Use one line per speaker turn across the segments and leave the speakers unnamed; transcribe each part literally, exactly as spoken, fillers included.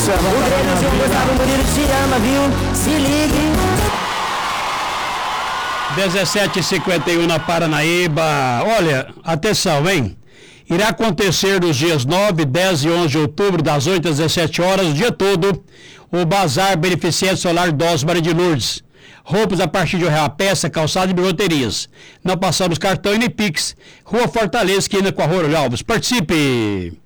Isso, o Grêmiozinho Gustavo Murilo te ama, viu? Se ligue.
dezessete e cinquenta e um na Paranaíba. Olha, atenção, hein? Irá acontecer nos dias nove, dez e onze de outubro, das oito às dezessete horas, o dia todo, o Bazar Beneficente Solar Dose Maria de Lourdes. Roupas a partir de um real a peça, calçado e bijuterias. Não passamos cartão e nem Pix. Rua Fortaleza, esquina com a Rua Alves. Participe!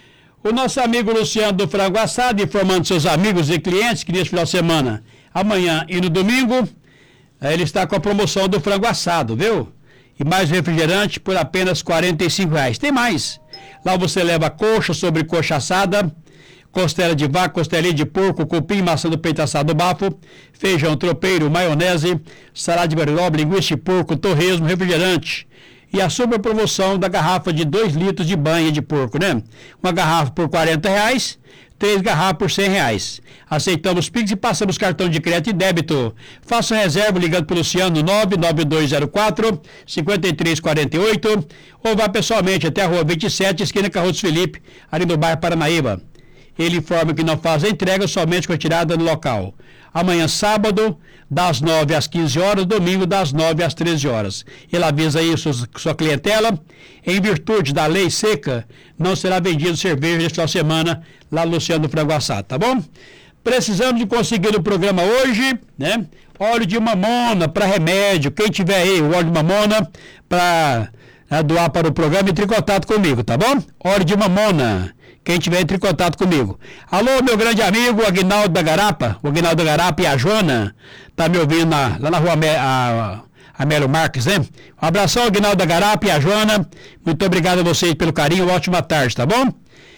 O nosso amigo Luciano do Frango Assado, informando seus amigos e clientes que neste final de semana, amanhã e no domingo, ele está com a promoção do frango assado, viu? E mais refrigerante por apenas quarenta e cinco reais. Tem mais. Lá você leva coxa sobre coxa assada, costela de vaca, costelinha de porco, cupim, maçã do peito assado bafo, feijão tropeiro, maionese, salada de berlobe, linguiça de porco, torresmo, refrigerante. E a super promoção da garrafa de dois litros de banha de porco, né? Uma garrafa por quarenta reais, três garrafas por cem reais. Aceitamos Pix e passamos cartão de crédito e débito. Faça reserva ligando para o Luciano nove nove dois zero quatro, cinco três quatro oito ou vá pessoalmente até a Rua vinte e sete, esquina Carroço Felipe, ali no bairro Paranaíba. Ele informa que não faz a entrega, somente com a tirada no local. Amanhã, sábado, das nove às quinze horas, domingo, das nove às treze horas. Ele avisa aí sua, sua clientela, em virtude da lei seca, não será vendido cerveja neste final de semana lá no Luciano do Frango Assado, tá bom? Precisamos de conseguir no programa hoje, né? Óleo de mamona para remédio. Quem tiver aí o óleo de mamona para né, doar para o programa, entre em contato comigo, tá bom? Óleo de mamona. Quem tiver, entre em contato comigo. Alô, meu grande amigo Aguinaldo da Garapa, o Aguinaldo da Garapa e a Joana, tá me ouvindo na, lá na rua Amé, a, Amélio Marques, né? Um abração, Aguinaldo da Garapa e a Joana. Muito obrigado a vocês pelo carinho, ótima tarde, tá bom?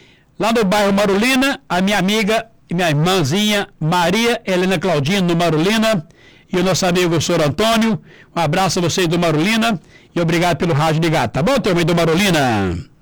Lá no bairro Marulina, a minha amiga e minha irmãzinha Maria Helena Claudino, no Marulina, e o nosso amigo senhor Antônio. Um abraço a vocês do Marulina e obrigado pelo rádio ligado, tá bom, turma do Marulina?